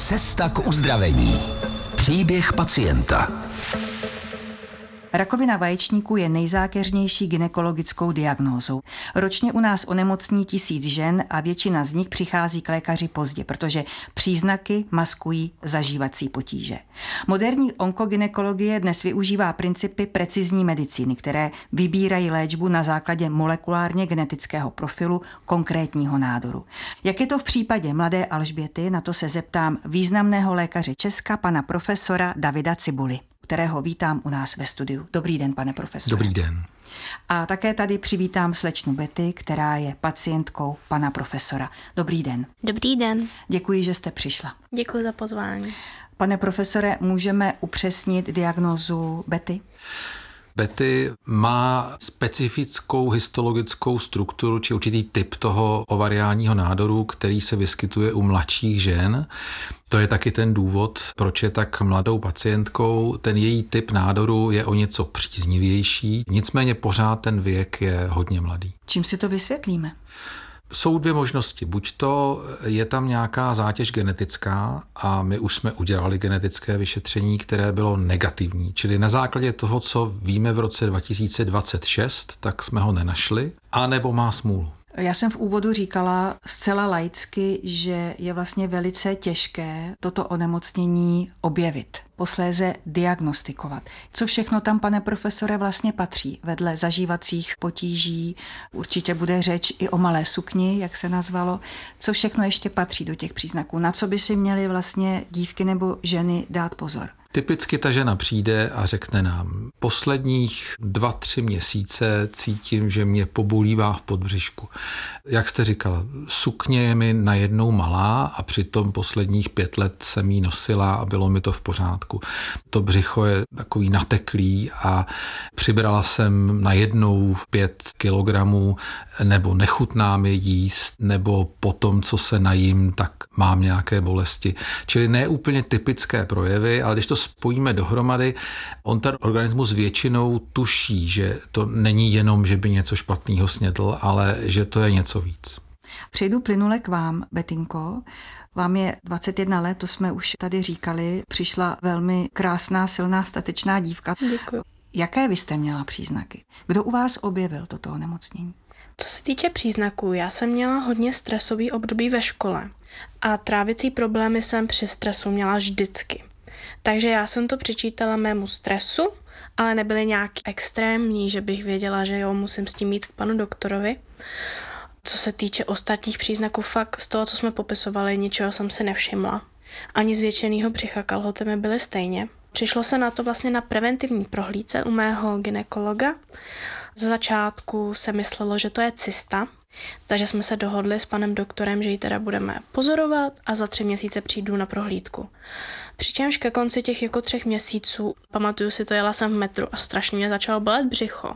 Cesta k uzdravení. Příběh pacienta. Rakovina vaječníku je nejzákeřnější gynekologickou diagnózou. Ročně u nás onemocní 1000 žen a většina z nich přichází k lékaři pozdě, protože příznaky maskují zažívací potíže. Moderní onkogynekologie dnes využívá principy precizní medicíny, které vybírají léčbu na základě molekulárně genetického profilu konkrétního nádoru. Jak je to v případě mladé Alžběty, na to se zeptám významného lékaře Česka, pana profesora Davida Cibuly, kterého vítám u nás ve studiu. Dobrý den, pane profesore. Dobrý den. A také tady přivítám slečnu Betty, která je pacientkou pana profesora. Dobrý den. Dobrý den. Děkuji, že jste přišla. Děkuji za pozvání. Pane profesore, můžeme upřesnit diagnózu Betty? Betty má specifickou histologickou strukturu či určitý typ toho ovariálního nádoru, který se vyskytuje u mladších žen. To je taky ten důvod, proč je tak mladou pacientkou. Ten její typ nádoru je o něco příznivější, nicméně pořád ten věk je hodně mladý. Čím si to vysvětlíme? Jsou dvě možnosti. Buď to je tam nějaká zátěž genetická a my už jsme udělali genetické vyšetření, které bylo negativní. Čili na základě toho, co víme v roce 2026, tak jsme ho nenašli, anebo má smůlu. Já jsem v úvodu říkala zcela laicky, že je vlastně velice těžké toto onemocnění objevit, posléze diagnostikovat. Co všechno tam, pane profesore, vlastně patří? Vedle zažívacích potíží určitě bude řeč i o malé sukni, jak se nazvalo. Co všechno ještě patří do těch příznaků? Na co by si měly vlastně dívky nebo ženy dát pozor? Typicky ta žena přijde a řekne nám, posledních 2-3 měsíce cítím, že mě pobolívá v podbřišku. Jak jste říkala, sukně je mi najednou malá a přitom posledních 5 let jsem jí nosila a bylo mi to v pořádku. To břicho je takový nateklý a přibrala jsem najednou 5 kilogramů, nebo nechutná mi jíst, nebo po tom, co se najím, tak mám nějaké bolesti. Čili ne úplně typické projevy, ale když to spojíme dohromady, on ten organismus většinou tuší, že to není jenom, že by něco špatného snědl, ale že to je něco víc. Přejdu plynule k vám, Betinko. Vám je 21 let, to jsme už tady říkali. Přišla velmi krásná, silná, statečná dívka. Děkuji. Jaké vy jste měla příznaky? Kdo u vás objevil toto onemocnění? Co se týče příznaků, já jsem měla hodně stresový období ve škole a trávicí problémy jsem při stresu měla vždycky. Takže já jsem to přičítala mému stresu, ale nebyly nějaký extrémní, že bych věděla, že jo, musím s tím jít k panu doktorovi. Co se týče ostatních příznaků, fakt z toho, co jsme popisovali, ničeho jsem si nevšimla. Ani zvětšenýho břicha, kalhoty mi byly stejně. Přišlo se na to vlastně na preventivní prohlídce u mého gynekologa. Ze začátku se myslelo, že to je cysta, takže jsme se dohodli s panem doktorem, že ji teda budeme pozorovat a za 3 měsíce přijdu na prohlídku. Přičemž ke konci těch jako 3 měsíců, pamatuju si to, jela jsem v metru a strašně mě začalo bolet břicho.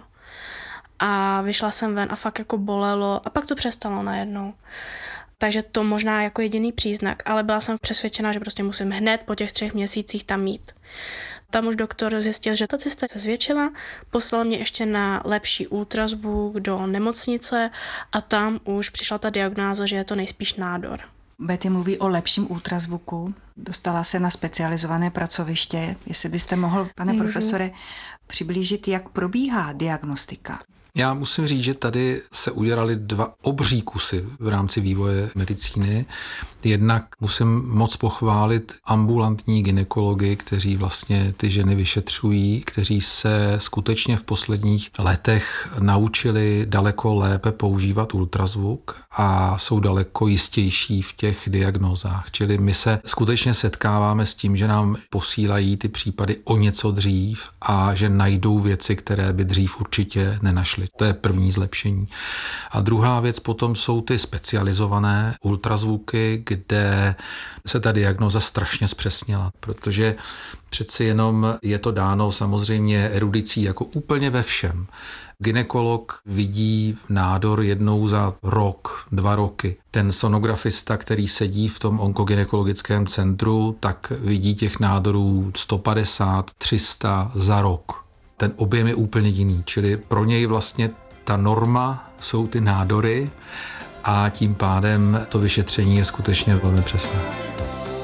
A vyšla jsem ven a fakt jako bolelo a pak to přestalo najednou. Takže to možná jako jediný příznak, ale byla jsem přesvědčena, že prostě musím hned po těch 3 měsících tam jít. Tam už doktor zjistil, že ta cysta se zvětšila, poslal mě ještě na lepší ultrazvuk do nemocnice a tam už přišla ta diagnóza, že je to nejspíš nádor. Betty mluví o lepším ultrazvuku, dostala se na specializované pracoviště. Jestli byste mohl, pane profesore, přiblížit, jak probíhá diagnostika? Já musím říct, že tady se udělali 2 obří kusy v rámci vývoje medicíny. Jednak musím moc pochválit ambulantní gynekology, kteří vlastně ty ženy vyšetřují, kteří se skutečně v posledních letech naučili daleko lépe používat ultrazvuk a jsou daleko jistější v těch diagnózách. Čili my se skutečně setkáváme s tím, že nám posílají ty případy o něco dřív a že najdou věci, které by dřív určitě nenašli. To je první zlepšení. A druhá věc potom jsou ty specializované ultrazvuky, kde se ta diagnóza strašně zpřesnila, protože přeci jenom je to dáno samozřejmě erudicí jako úplně ve všem. Gynekolog vidí nádor jednou za rok, 2 roky. Ten sonografista, který sedí v tom onkogynekologickém centru, tak vidí těch nádorů 150, 300 za rok. Ten objem je úplně jiný, čili pro něj vlastně ta norma jsou ty nádory a tím pádem to vyšetření je skutečně velmi přesné.